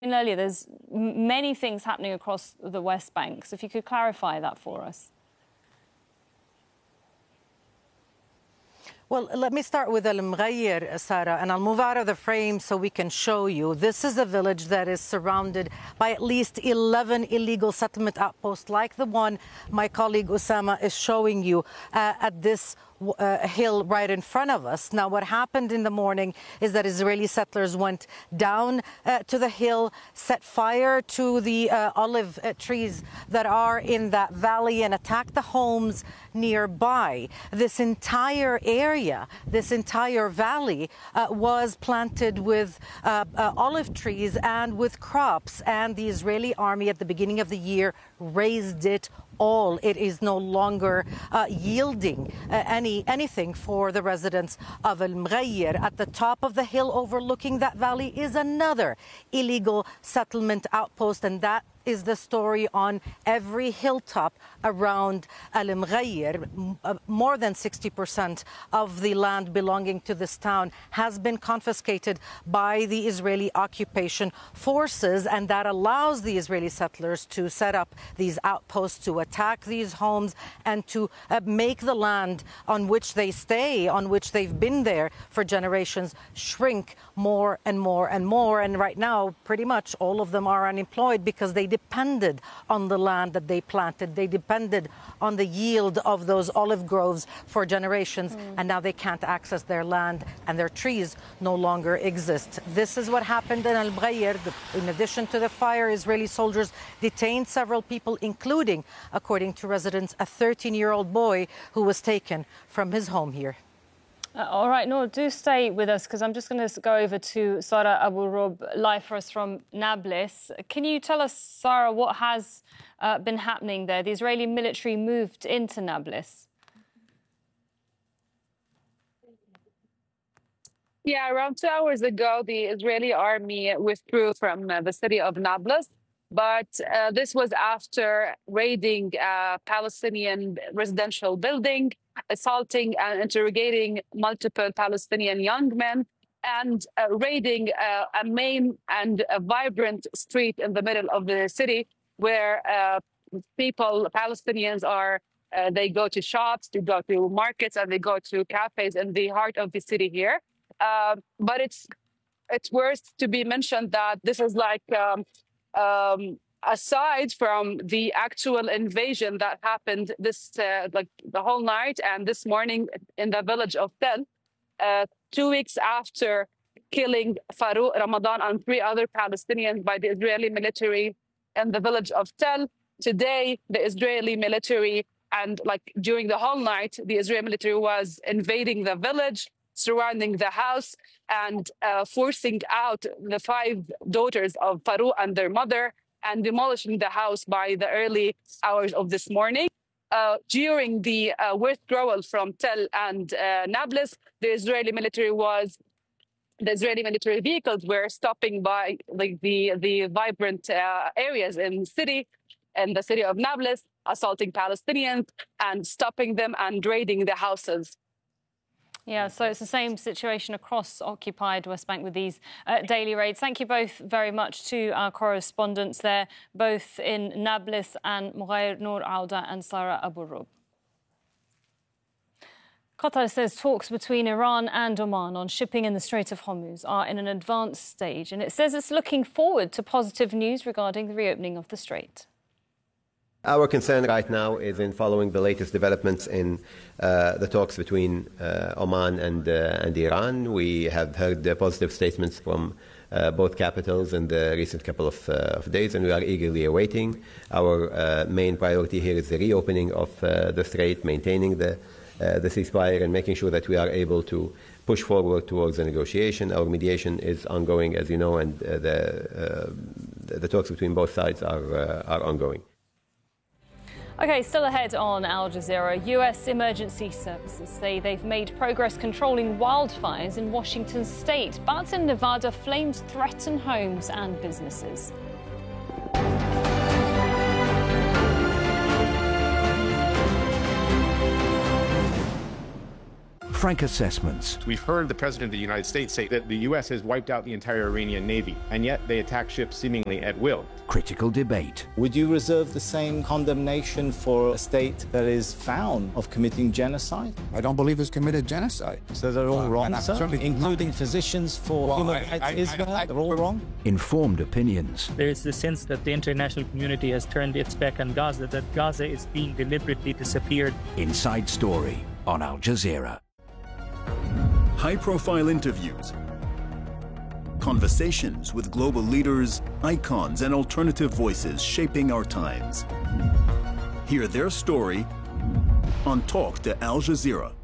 earlier, there's many things happening across the West Bank. So if you could clarify that for us. Well, let me start with Al Mghayr, Sarah, and I'll move out of the frame so we can show you. This is a village that is surrounded by at least 11 illegal settlement outposts, like the one my colleague Osama is showing you at this hill right in front of us. Now, what happened in the morning is that Israeli settlers went down to the hill, set fire to the olive trees that are in that valley and attacked the homes nearby. This entire area, this entire valley was planted with olive trees and with crops, and the Israeli army at the beginning of the year razed it all. It is no longer yielding anything for the residents of Al Mghayr. At the top of the hill overlooking that valley is another illegal settlement outpost, and that is the story on every hilltop around Al Mghayr. More than 60% of the land belonging to this town has been confiscated by the Israeli occupation forces, and that allows the Israeli settlers to set up these outposts, to attack these homes, and to make the land on which they stay, on which they've been there for generations, shrink more and more and more. And right now, pretty much all of them are unemployed because they depended on the land that they planted. They depended on the yield of those olive groves for generations, and now they can't access their land, and their trees no longer exist. This is what happened in Al Mghayr. In addition to the fire, Israeli soldiers detained several people, including, according to residents, a 13-year-old boy who was taken from his home here. All right, Noor, do stay with us because I'm just going to go over to Sarah Abu Rob, live for us from Nablus. Can you tell us, Sarah, what has been happening there? The Israeli military moved into Nablus. Yeah, around 2 hours ago, the Israeli army withdrew from the city of Nablus. But this was after raiding a Palestinian residential building, assaulting and interrogating multiple Palestinian young men, and raiding a main and a vibrant street in the middle of the city where Palestinians they go to shops, they go to markets, and they go to cafes in the heart of the city here. But it's worth to be mentioned that this is like... aside from the actual invasion that happened like the whole night and this morning in the village of Tel, 2 weeks after killing Farouk Ramadan and 3 other Palestinians by the Israeli military in the village of Tel, today the Israeli military and like during the whole night, the Israeli military was invading the village, surrounding the house, and forcing out the 5 daughters of Farouk and their mother, and demolishing the house by the early hours of this morning. During the withdrawal from Tel and Nablus, the Israeli military vehicles were stopping by like the vibrant areas in the city of Nablus, assaulting Palestinians and stopping them and raiding the houses. Yeah, so it's the same situation across occupied West Bank with these daily raids. Thank you both very much to our correspondents there, both in Nablus and Mghayr, Noor Auda and Sarah Abu Rob. Qatar says talks between Iran and Oman on shipping in the Strait of Hormuz are in an advanced stage, and it says it's looking forward to positive news regarding the reopening of the strait. Our concern right now is in following the latest developments in the talks between Oman and Iran. We have heard positive statements from both capitals in the recent couple of days, and we are eagerly awaiting. Our main priority here is the reopening of the strait, maintaining the ceasefire, and making sure that we are able to push forward towards the negotiation. Our mediation is ongoing, as you know, and the talks between both sides are ongoing. OK, still ahead on Al Jazeera, US emergency services say they've made progress controlling wildfires in Washington state, but in Nevada, flames threaten homes and businesses. frank assessments. We've heard the President of the United States say that the U.S. has wiped out the entire Iranian Navy, and yet they attack ships seemingly at will. Critical debate. Would you reserve the same condemnation for a state that is found of committing genocide? I don't believe it's committed genocide. So they're all wrong, sir? Including physicians for human rights Israel? They're all wrong? Informed opinions. There is the sense that the international community has turned its back on Gaza, that Gaza is being deliberately disappeared. Inside Story on Al Jazeera. High-profile interviews, conversations with global leaders, icons, and alternative voices shaping our times. Hear their story on Talk to Al Jazeera.